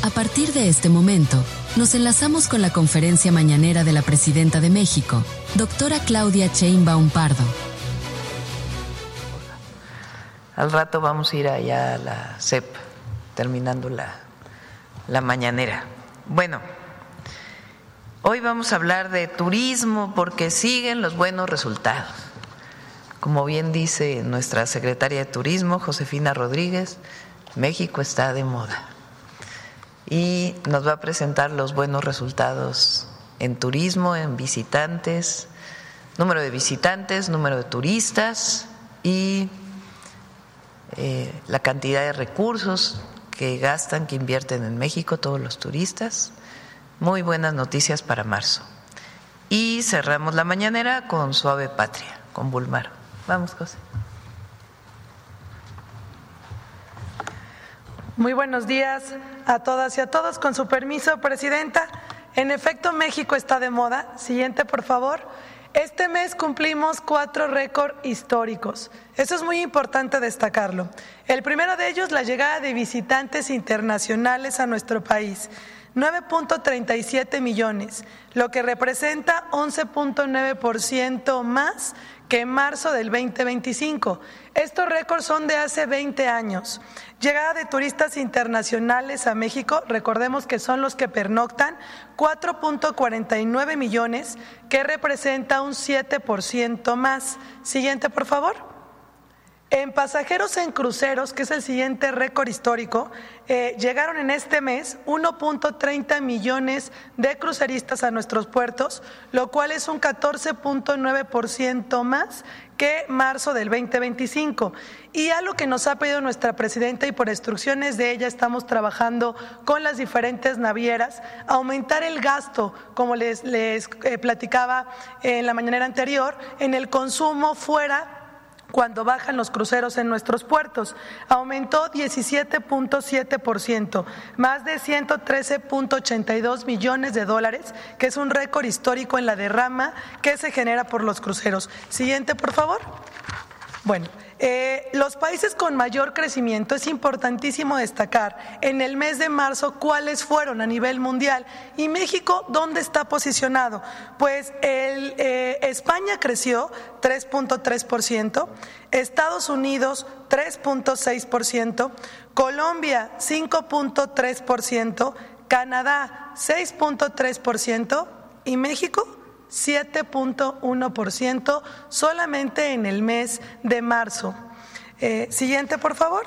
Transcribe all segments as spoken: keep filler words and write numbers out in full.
A partir de este momento, nos enlazamos con la conferencia mañanera de la Presidenta de México, doctora Claudia Sheinbaum Pardo. Al rato vamos a ir allá a la C E P, terminando la, la mañanera. Bueno, hoy vamos a hablar de turismo porque siguen los buenos resultados. Como bien dice nuestra secretaria de Turismo, Josefina Rodríguez, México está de moda. Y nos va a presentar los buenos resultados en turismo, en visitantes, número de visitantes, número de turistas y eh, la cantidad de recursos que gastan, que invierten en México todos los turistas. Muy buenas noticias para marzo. Y cerramos la mañanera con Suave Patria, con Bulmaro. Vamos, José. Muy buenos días a todas y a todos. Con su permiso, Presidenta, en efecto, México está de moda. Siguiente, por favor. Este mes cumplimos cuatro récords históricos. Eso es muy importante destacarlo. El primero de ellos, la llegada de visitantes internacionales a nuestro país. nueve punto treinta y siete millones, lo que representa once punto nueve por ciento más que en marzo del veinte veinticinco. Estos récords son de hace veinte años. Llegada de turistas internacionales a México, recordemos que son los que pernoctan, cuatro punto cuarenta y nueve millones, que representa un siete por ciento más. Siguiente, por favor. En pasajeros en cruceros, que es el siguiente récord histórico, eh, llegaron en este mes uno punto treinta millones de cruceristas a nuestros puertos, lo cual es un catorce punto nueve por ciento más que marzo del veinte veinticinco. Y a lo que nos ha pedido nuestra presidenta y por instrucciones de ella estamos trabajando con las diferentes navieras, aumentar el gasto, como les, les eh, platicaba en la mañanera anterior, en el consumo fuera cuando bajan los cruceros en nuestros puertos. Aumentó diecisiete punto siete por ciento, más de ciento trece punto ochenta y dos millones de dólares, que es un récord histórico en la derrama que se genera por los cruceros. Siguiente, por favor. Bueno, eh, los países con mayor crecimiento, es importantísimo destacar en el mes de marzo cuáles fueron a nivel mundial. Y México, ¿dónde está posicionado? Pues el, eh, España creció tres punto tres por ciento, Estados Unidos tres punto seis por ciento, Colombia cinco punto tres por ciento, Canadá seis punto tres por ciento y México siete punto uno por ciento solamente en el mes de marzo. Eh, siguiente, por favor.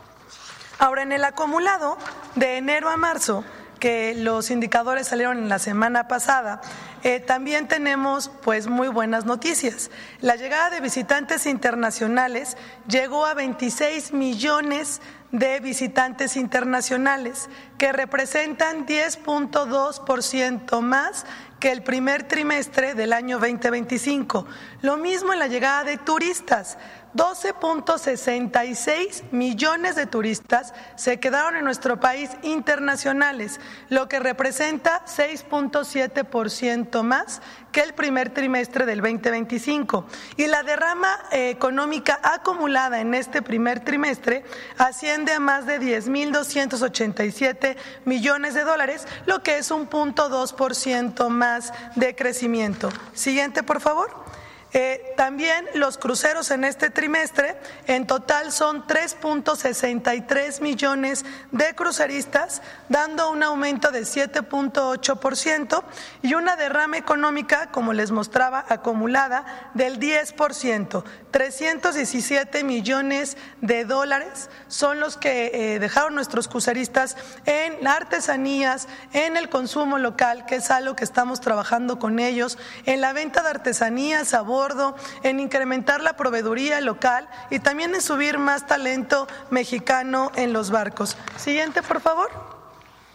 Ahora, en el acumulado de enero a marzo, que los indicadores salieron en la semana pasada, eh, también tenemos pues muy buenas noticias. La llegada de visitantes internacionales llegó a veintiséis millones de visitantes internacionales, que representan diez punto dos por ciento más que el primer trimestre del año veinte veinticinco. Lo mismo en la llegada de turistas. doce punto sesenta y seis millones de turistas se quedaron en nuestro país internacionales, lo que representa seis punto siete por ciento más que el primer trimestre del veinte veinticinco. Y la derrama eh, económica acumulada en este primer trimestre asciende a más de diez mil doscientos ochenta y siete millones de dólares, lo que es un punto dos por ciento más de crecimiento. Siguiente, por favor. Eh, también los cruceros en este trimestre en total son tres punto sesenta y tres millones de cruceristas, dando un aumento de siete punto ocho por ciento y una derrama económica, como les mostraba, acumulada del diez por ciento. trescientos diecisiete millones de dólares son los que eh, dejaron nuestros cruceristas en artesanías, en el consumo local, que es algo que estamos trabajando con ellos, en la venta de artesanías a bordo, en incrementar la proveeduría local y también en subir más talento mexicano en los barcos. Siguiente, por favor.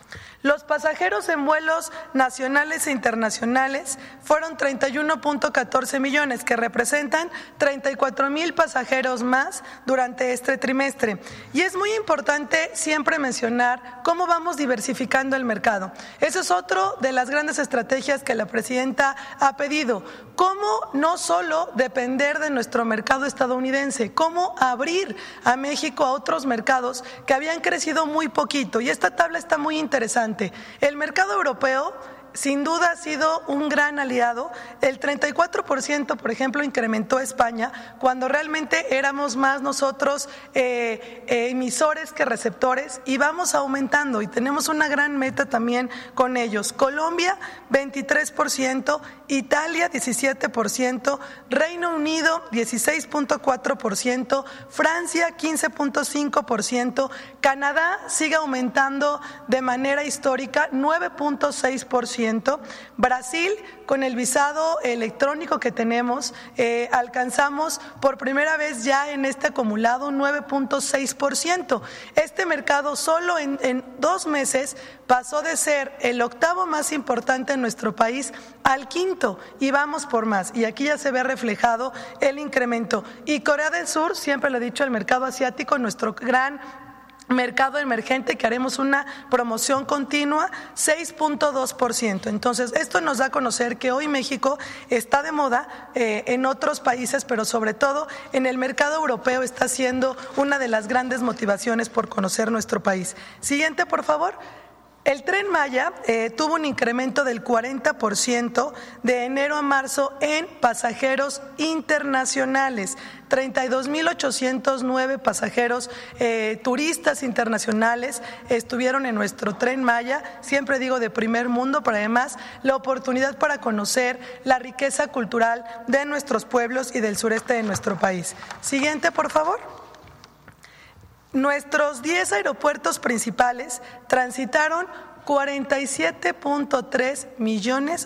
Los pasajeros en vuelos nacionales e internacionales fueron treinta y uno punto catorce millones, que representan treinta y cuatro mil pasajeros más durante este trimestre. Y es muy importante siempre mencionar cómo vamos diversificando el mercado. Esa es otra de las grandes estrategias que la presidenta ha pedido. Cómo no solo depender de nuestro mercado estadounidense, cómo abrir a México a otros mercados que habían crecido muy poquito. Y esta tabla está muy interesante. El mercado europeo sin duda ha sido un gran aliado. El treinta y cuatro por ciento, por ejemplo, incrementó España, cuando realmente éramos más nosotros eh, eh, emisores que receptores, y vamos aumentando y tenemos una gran meta también con ellos. Colombia, veintitrés por ciento, Italia, diecisiete por ciento, Reino Unido, dieciséis punto cuatro por ciento, Francia, quince punto cinco por ciento, Canadá sigue aumentando de manera histórica, nueve punto seis por ciento. Brasil, con el visado electrónico que tenemos, eh, alcanzamos por primera vez ya en este acumulado nueve punto seis por ciento. Este mercado solo en, en dos meses pasó de ser el octavo más importante en nuestro país al quinto, y vamos por más. Y aquí ya se ve reflejado el incremento. Y Corea del Sur, siempre lo he dicho, el mercado asiático, nuestro gran mercado emergente, que haremos una promoción continua, seis punto dos por ciento. Entonces, esto nos da a conocer que hoy México está de moda eh, en otros países, pero sobre todo en el mercado europeo está siendo una de las grandes motivaciones por conocer nuestro país. Siguiente, por favor. El Tren Maya eh, tuvo un incremento del cuarenta por ciento de enero a marzo en pasajeros internacionales. treinta y dos mil ochocientos nueve pasajeros eh, turistas internacionales estuvieron en nuestro Tren Maya, siempre digo de primer mundo, pero además la oportunidad para conocer la riqueza cultural de nuestros pueblos y del sureste de nuestro país. Siguiente, por favor. Nuestros diez aeropuertos principales transitaron cuarenta y siete punto tres millones